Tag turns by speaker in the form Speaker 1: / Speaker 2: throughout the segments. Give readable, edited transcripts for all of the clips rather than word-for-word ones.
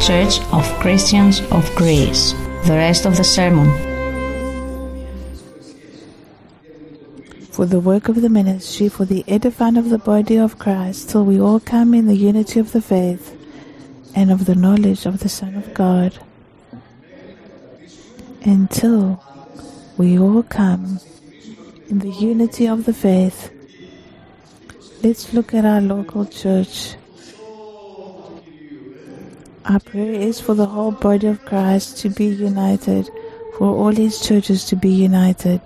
Speaker 1: Church of Christians of Greece. The rest of the sermon.
Speaker 2: For the work of the ministry, for the edifying of the body of Christ, till we all come in the unity of the faith and of the knowledge of the Son of God. Until we all come in the unity of the faith. Let's look at our local church. Our prayer is for the whole body of Christ to be united, for all His churches to be united.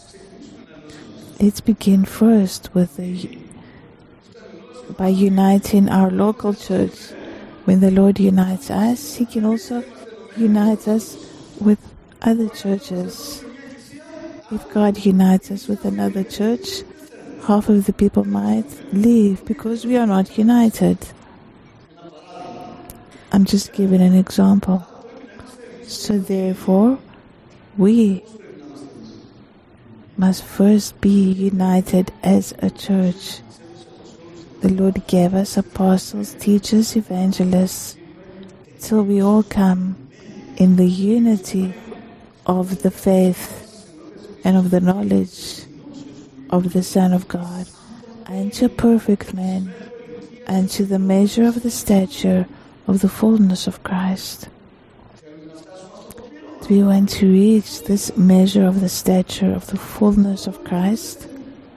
Speaker 2: Let's begin first by uniting our local church. When the Lord unites us, He can also unite us with other churches. If God unites us with another church, half of the people might leave because we are not united. I'm just giving an example. So therefore, we must first be united as a church. The Lord gave us apostles, teachers, evangelists, till we all come in the unity of the faith and of the knowledge of the Son of God, unto a perfect man, unto the measure of the stature of the fullness of Christ. Do we want to reach this measure of the stature of the fullness of Christ?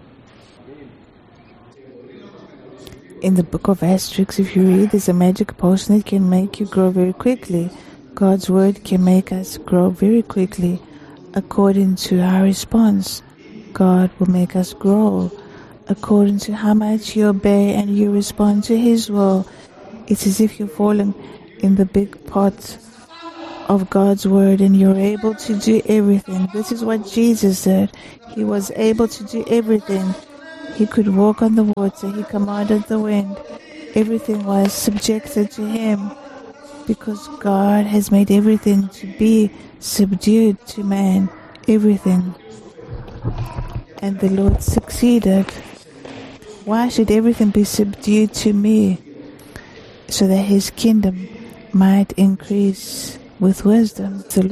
Speaker 2: In the book of Asterix, if you read, there's a magic potion that can make you grow very quickly. God's word can make us grow very quickly. According to our response, God will make us grow. According to how much you obey and you respond to His will, it's as if you're falling in the big pot of God's word and you're able to do everything. This is what Jesus did. He was able to do everything. He could walk on the water. He commanded the wind. Everything was subjected to Him because God has made everything to be subdued to man. Everything. And the Lord succeeded. Why should everything be subdued to me? So that His kingdom might increase with wisdom. The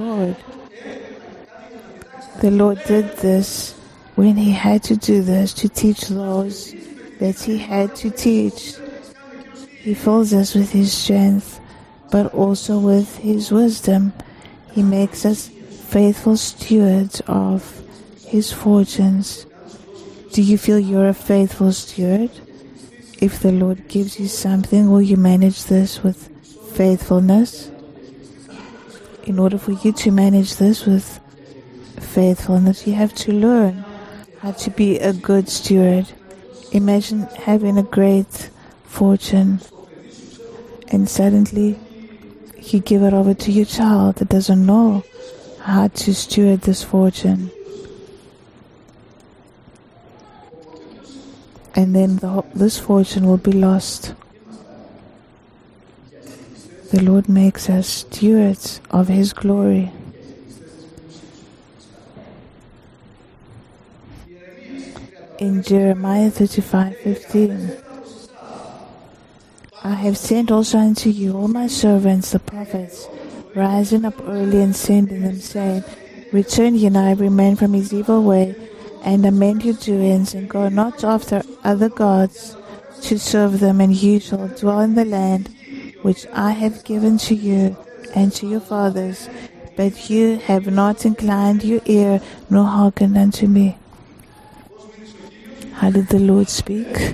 Speaker 2: Lord did this when He had to do this to teach those that He had to teach. He fills us with His strength, but also with His wisdom. He makes us faithful stewards of His fortunes. Do you feel you're a faithful steward? If the Lord gives you something, will you manage this with faithfulness? In order for you to manage this with faithfulness, you have to learn how to be a good steward. Imagine having a great fortune and suddenly you give it over to your child that doesn't know how to steward this fortune. And then this fortune will be lost. The Lord makes us stewards of His glory. In Jeremiah 35:15, I have sent also unto you all my servants, the prophets, rising up early and sending them, saying, Return ye now every man from his evil way, and amend your doings, and go not after other gods to serve them, and ye shall dwell in the land which I have given to you and to your fathers, but you have not inclined your ear, nor hearkened unto me. How did the Lord speak?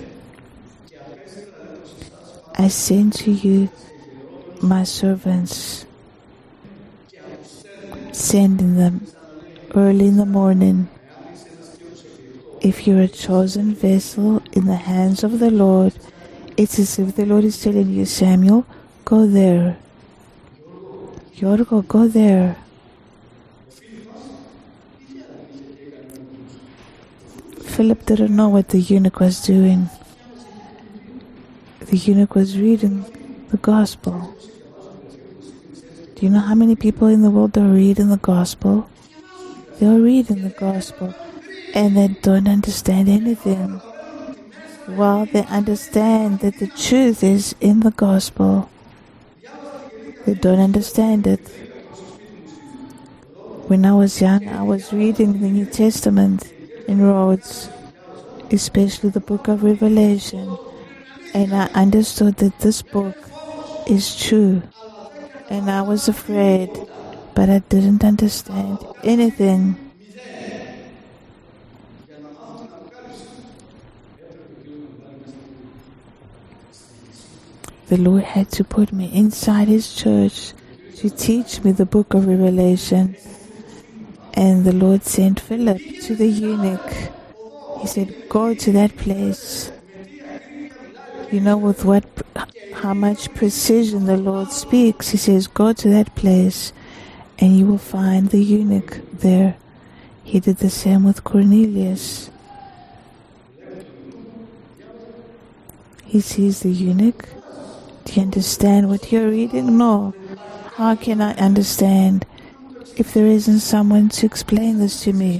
Speaker 2: I send to you my servants, sending them early in the morning. If you're a chosen vessel in the hands of the Lord, it's as if the Lord is telling you, Samuel, go there. Yorgo, go there. Philip didn't know what the eunuch was doing. The eunuch was reading the gospel. Do you know how many people in the world are reading the gospel? They're reading the gospel and they don't understand anything. Well, they understand that the truth is in the gospel. They don't understand it. When I was young, I was reading the New Testament in Rhodes, especially the book of Revelation, and I understood that this book is true, and I was afraid, but I didn't understand anything. The Lord had to put me inside His church to teach me the book of Revelation. And the Lord sent Philip to the eunuch. He said, go to that place. You know with how much precision the Lord speaks. He says, go to that place and you will find the eunuch there. He did the same with Cornelius. He sees the eunuch. Do you understand what you're reading? No. How can I understand if there isn't someone to explain this to me?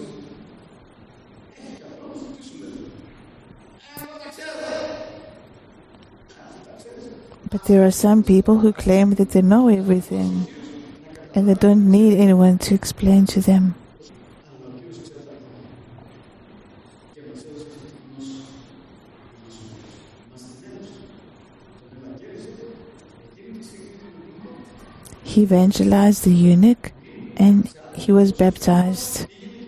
Speaker 2: But there are some people who claim that they know everything and they don't need anyone to explain to them. He evangelized the eunuch and he was baptized.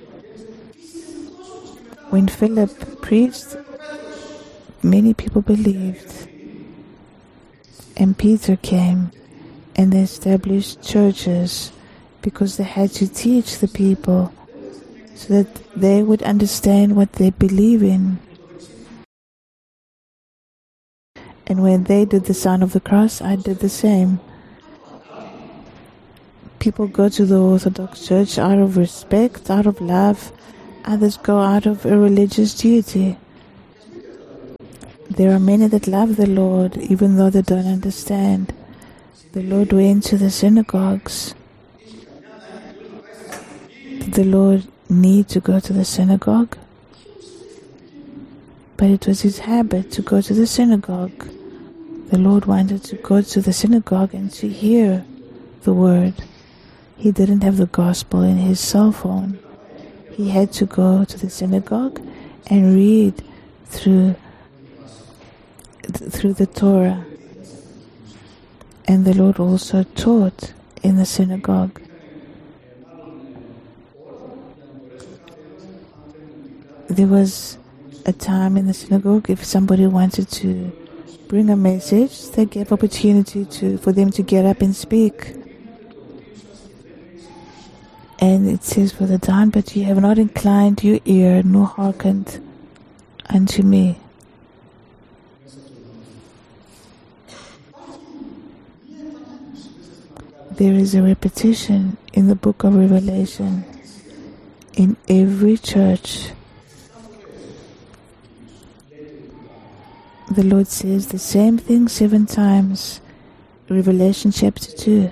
Speaker 2: When Philip preached, many people believed. And Peter came and they established churches because they had to teach the people so that they would understand what they believe in. And when they did the sign of the cross, I did the same. People go to the Orthodox Church out of respect, out of love. Others go out of a religious duty. There are many that love the Lord, even though they don't understand. The Lord went to the synagogues. Did the Lord need to go to the synagogue? But it was His habit to go to the synagogue. The Lord wanted to go to the synagogue and to hear the word. He didn't have the gospel in his cell phone. He had to go to the synagogue and read through the Torah. And the Lord also taught in the synagogue. There was a time in the synagogue, if somebody wanted to bring a message, they gave opportunity for them to get up and speak. And it says further down, but ye have not inclined your ear, nor hearkened unto me. There is a repetition in the book of Revelation in every church. The Lord says the same thing 7 times. Revelation chapter 2.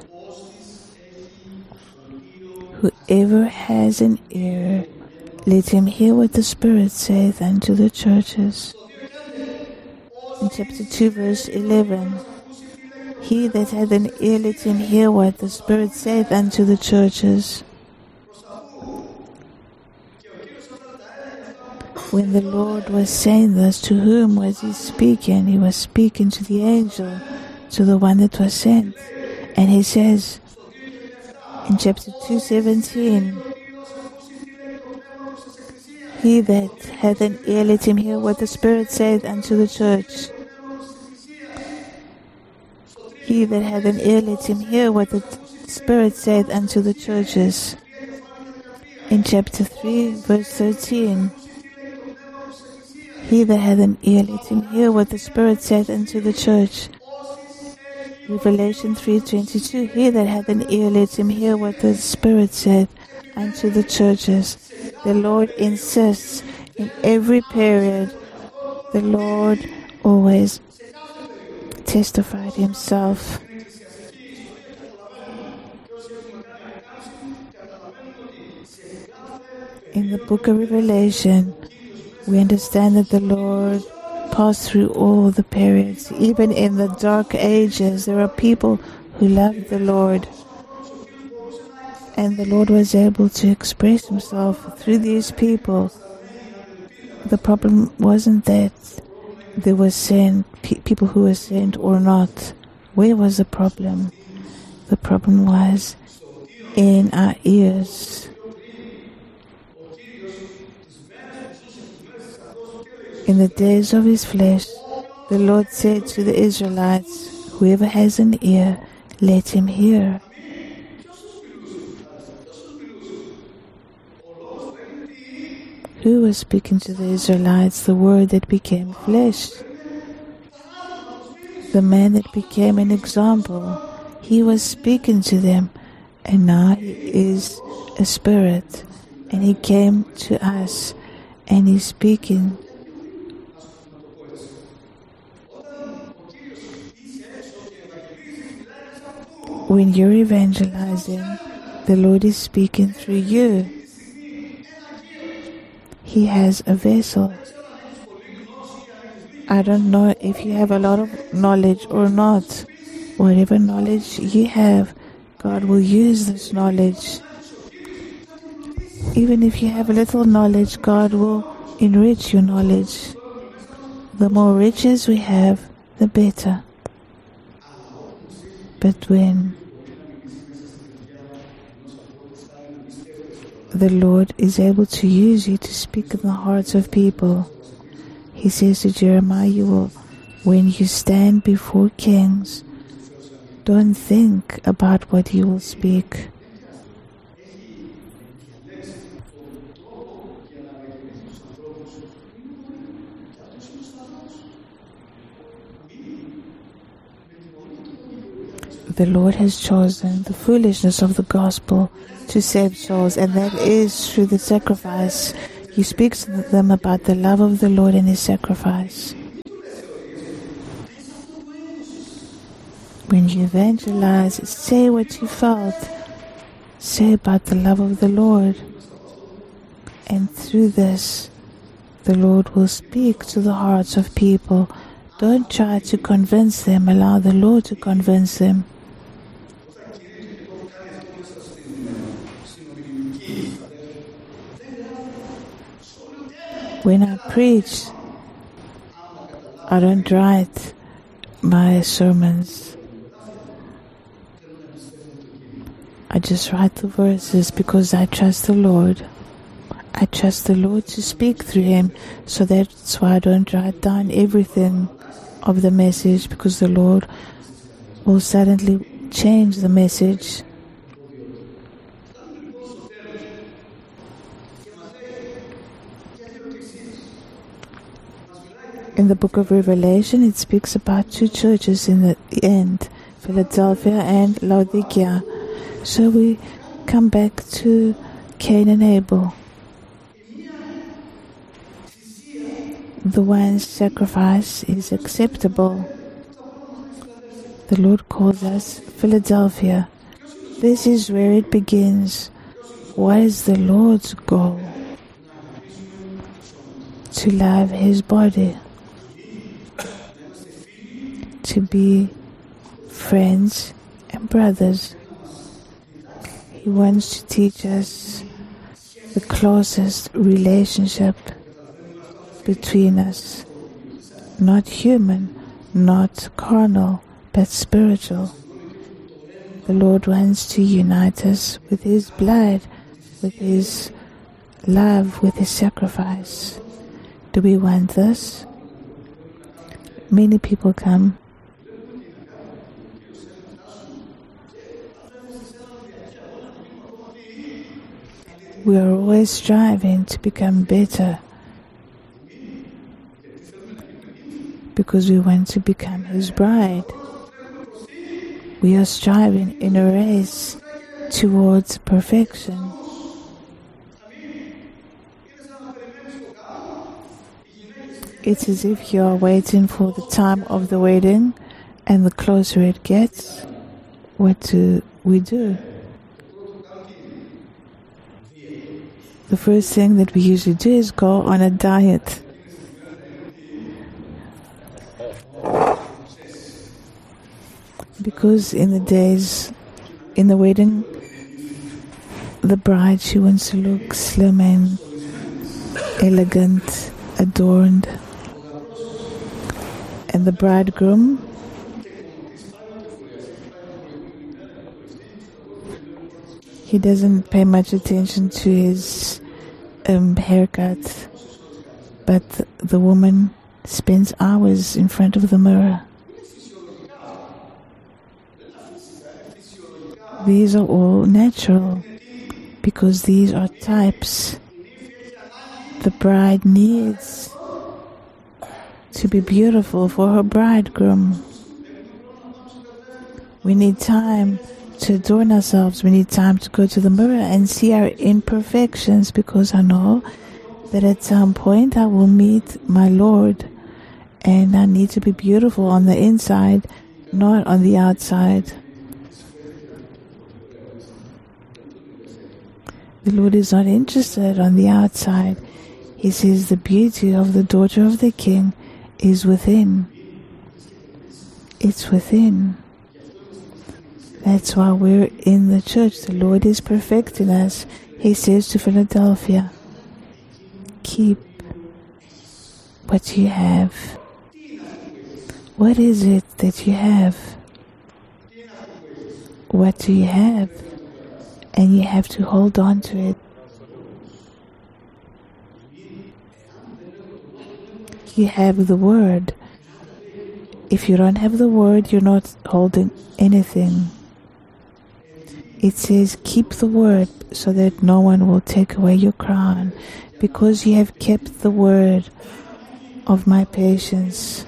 Speaker 2: Whoever has an ear, let him hear what the Spirit saith unto the churches. In chapter 2 verse 11. He that hath an ear, let him hear what the Spirit saith unto the churches. When the Lord was saying this, to whom was He speaking? He was speaking to the angel, to the one that was sent. And He says in chapter 2:17, he that hath an ear, let him hear what the Spirit saith unto the church. He that hath an ear, let him hear what the Spirit saith unto the churches. In chapter 3, verse 13, he that hath an ear, let him hear what the Spirit saith unto the church. Revelation 3:22, he that hath an ear, let him hear what the Spirit saith unto the churches. The Lord insists in every period. The Lord always testified Himself. In the book of Revelation, we understand that the Lord passed through all the periods. Even in the dark ages, there are people who loved the Lord. And the Lord was able to express himself through these people. The problem wasn't that there were people who were sent or not. Where was the problem? The problem was in our ears. In the days of his flesh, the Lord said to the Israelites, whoever has an ear, let him hear. Who was speaking to the Israelites? The Word that became flesh. The man that became an example. He was speaking to them, and now he is a spirit, and he came to us, and he's speaking. When you're evangelizing, the Lord is speaking through you. He has a vessel. I don't know if you have a lot of knowledge or not. Whatever knowledge you have, God will use this knowledge. Even if you have a little knowledge, God will enrich your knowledge. The more riches we have, the better. But when the Lord is able to use you to speak in the hearts of people, he says to Jeremiah, when you stand before kings, don't think about what you will speak. The Lord has chosen the foolishness of the gospel to save souls, and that is through the sacrifice. He speaks to them about the love of the Lord and his sacrifice. When you evangelize, say what you felt. Say about the love of the Lord. And through this, the Lord will speak to the hearts of people. Don't try to convince them. Allow the Lord to convince them. When I preach, I don't write my sermons. I just write the verses because I trust the Lord. I trust the Lord to speak through him, so that's why I don't write down everything of the message, because the Lord will suddenly change the message. In the book of Revelation, it speaks about two churches in the end, Philadelphia and Laodicea. So we come back to Cain and Abel. The one's sacrifice is acceptable. The Lord calls us Philadelphia. This is where it begins. What is the Lord's goal? To love his body. To be friends and brothers. He wants to teach us the closest relationship between us. Not human, not carnal, but spiritual. The Lord wants to unite us with his blood, with his love, with his sacrifice. Do we want this? Many people come. We are always striving to become better because we want to become his bride. We are striving in a race towards perfection. It's as if you are waiting for the time of the wedding, and the closer it gets, what do we do? The first thing that we usually do is go on a diet. Because in the wedding, the bride, she wants to look slim and elegant, adorned. And the bridegroom, he doesn't pay much attention to his haircut, but the woman spends hours in front of the mirror. These are all natural, because these are types. The bride needs to be beautiful for her bridegroom. We need time to adorn ourselves. We need time to go to the mirror and see our imperfections, because I know that at some point I will meet my Lord, and I need to be beautiful on the inside, not on the outside. The Lord is not interested on the outside. He says the beauty of the daughter of the King is within. It's within. That's why we're in the church. The Lord is perfecting us. He says to Philadelphia, keep what you have. What is it that you have? What do you have? And you have to hold on to it. You have the Word. If you don't have the Word, you're not holding anything. It says, keep the Word so that no one will take away your crown, because you have kept the word of my patience.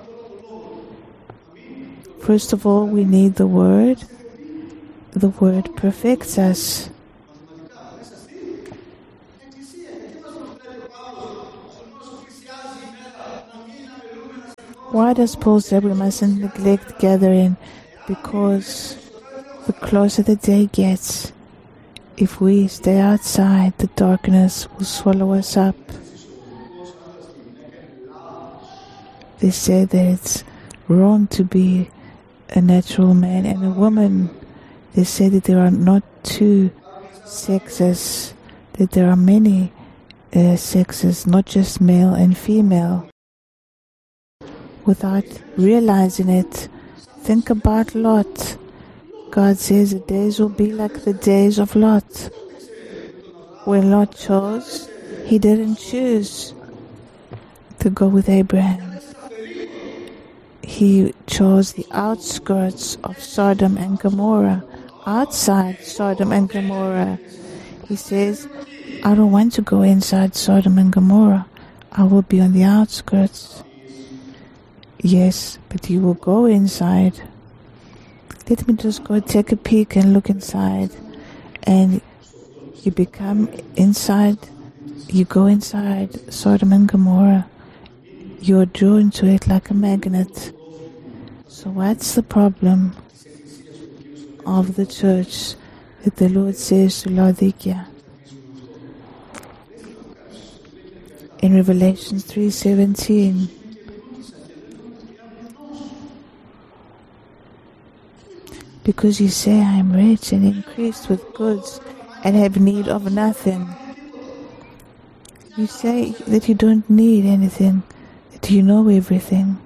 Speaker 2: First of all, we need the Word. The Word perfects us. Why does Paul say we mustn't neglect gathering? Because the closer the day gets, if we stay outside, the darkness will swallow us up. They say that it's wrong to be a natural man and a woman. They say that there are not two sexes, that there are many sexes, not just male and female. Without realizing it, think about Lot. God says the days will be like the days of Lot. When Lot chose, he didn't choose to go with Abraham. He chose the outskirts of Sodom and Gomorrah. Outside Sodom and Gomorrah. He says, I don't want to go inside Sodom and Gomorrah. I will be on the outskirts. Yes, but you will go inside. Let me just go take a peek and look inside. And you become inside, you go inside Sodom and Gomorrah. You're drawn to it like a magnet. So what's the problem of the church that the Lord says to Laodicea? In Revelation 3:17, because you say, I am rich and increased with goods and have need of nothing. You say that you don't need anything, that you know everything.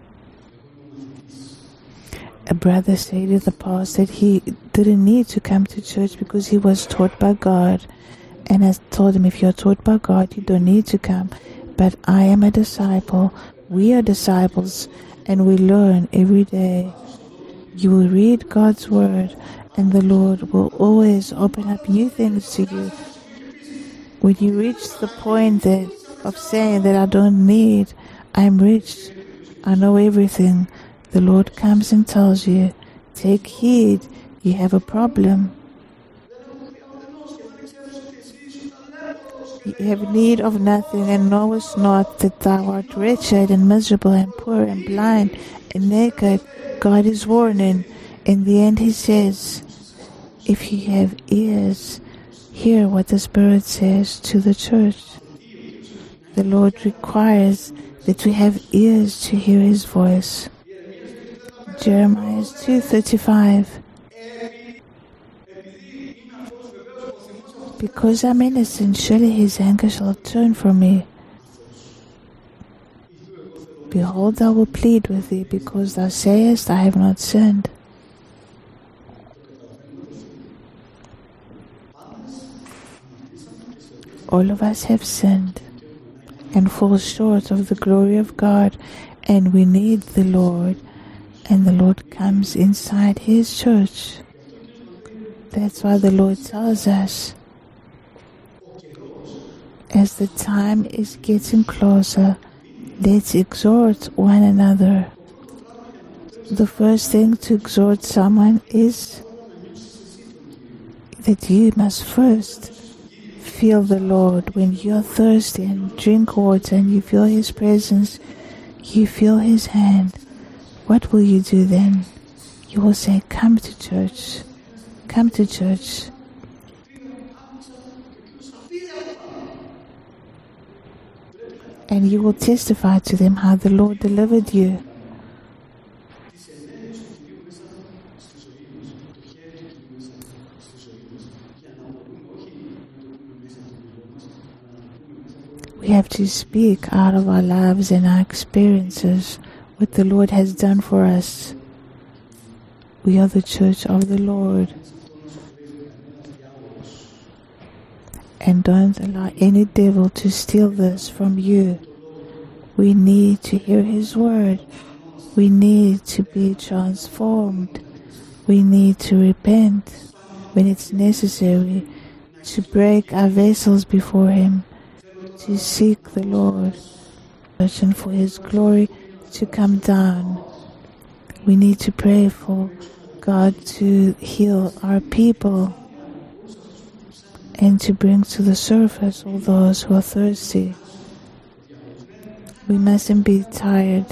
Speaker 2: A brother said in the past that he didn't need to come to church because he was taught by God. And I told him, if you're taught by God, you don't need to come. But I am a disciple. We are disciples, and we learn every day. You will read God's word, and the Lord will always open up new things to you. When you reach the point of saying that I don't need, I'm rich, I know everything, the Lord comes and tells you, take heed, you have a problem. You have need of nothing, and knowest not that thou art wretched and miserable and poor and blind and naked. God is warning. In the end he says, if you have ears, hear what the Spirit says to the church. The Lord requires that we have ears to hear his voice. Jeremiah 2:35. Because I'm innocent, surely his anger shall turn from me. Behold, I will plead with thee, because thou sayest, I have not sinned. All of us have sinned and fall short of the glory of God, and we need the Lord, and the Lord comes inside his church. That's why the Lord tells us, as the time is getting closer, let's exhort one another. The first thing to exhort someone is that you must first feel the Lord. When you're thirsty and drink water and you feel his presence, you feel his hand, what will you do then? You will say, come to church. Come to church. And you will testify to them how the Lord delivered you. We have to speak out of our lives and our experiences what the Lord has done for us. We are the church of the Lord. And don't allow any devil to steal this from you. We need to hear his word. We need to be transformed. We need to repent when it's necessary, to break our vessels before him, to seek the Lord, and for his glory to come down. We need to pray for God to heal our people and to bring to the surface all those who are thirsty. We mustn't be tired.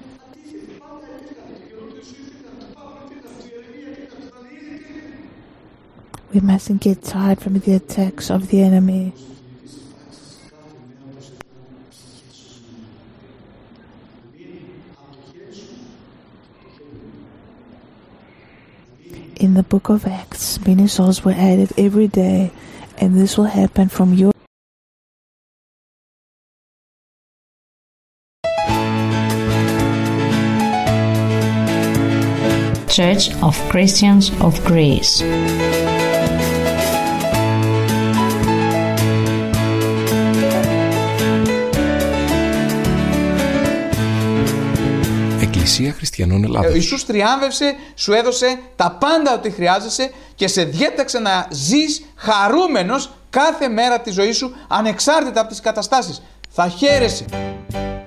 Speaker 2: We mustn't get tired from the attacks of the enemy. In the book of Acts, many souls were added every day, and this will happen from your
Speaker 1: Church of Christians of Greece.
Speaker 3: Εκκλησία Χριστιανών Ελλάδος.
Speaker 4: Ο Ιησούς τριάμβευσε, σου έδωσε τα πάντα ό,τι χρειάζεσαι και σε διέταξε να ζεις χαρούμενος κάθε μέρα της ζωής σου, ανεξάρτητα από τις καταστάσεις. Θα χαίρεσαι.